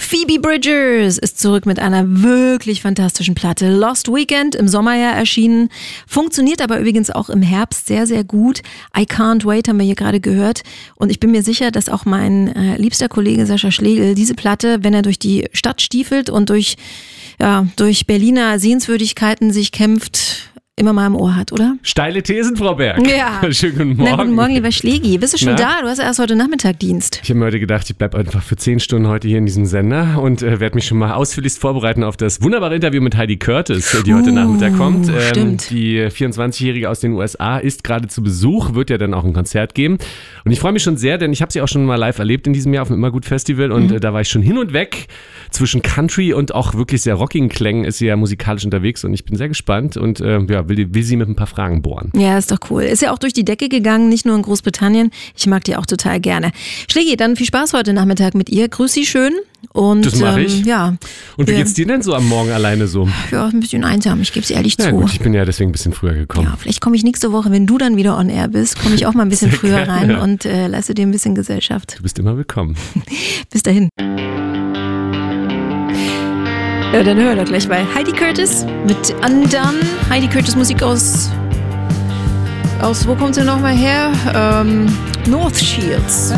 Phoebe Bridgers ist zurück mit einer wirklich fantastischen Platte. Lost Weekend, im Sommer ja erschienen, funktioniert aber übrigens auch im Herbst sehr, sehr gut. I Can't Wait haben wir hier gerade gehört und ich bin mir sicher, dass auch mein liebster Kollege Sascha Schlegel diese Platte, wenn er durch die Stadt stiefelt und durch Berliner Sehenswürdigkeiten sich kämpft, immer mal im Ohr hat, oder? Steile Thesen, Frau Berg. Ja. Schönen guten Morgen. Na, guten Morgen, lieber Schlegi. Bist du schon da? Du hast erst heute Nachmittag Dienst. Ich habe mir heute gedacht, ich bleibe einfach für 10 Stunden heute hier in diesem Sender und werde mich schon mal ausführlichst vorbereiten auf das wunderbare Interview mit Heidi Curtis, die heute Nachmittag kommt. Stimmt. Die 24-Jährige aus den USA ist gerade zu Besuch, wird ja dann auch ein Konzert geben. Und ich freue mich schon sehr, denn ich habe sie auch schon mal live erlebt in diesem Jahr auf dem Immergut-Festival und da war ich schon hin und weg. Zwischen Country und auch wirklich sehr rockigen Klängen ist sie ja musikalisch unterwegs und ich bin sehr gespannt und will sie mit ein paar Fragen bohren. Ja, ist doch cool. Ist ja auch durch die Decke gegangen, nicht nur in Großbritannien. Ich mag die auch total gerne. Schlegi, dann viel Spaß heute Nachmittag mit ihr. Grüß sie schön. Und, das mache ich. Ja. Und wie geht's dir denn so am Morgen alleine so? Ja, ein bisschen einsam, ich gebe es ehrlich zu. Ja gut, ich bin ja deswegen ein bisschen früher gekommen. Ja, vielleicht komme ich nächste Woche, wenn du dann wieder on air bist, komme ich auch mal ein bisschen früher rein und leiste dir ein bisschen Gesellschaft. Du bist immer willkommen. Bis dahin. Ja, dann hören wir doch gleich bei Heidi Curtis mit Undone. Heidi Curtis Musik aus wo kommt sie nochmal her? North Shields.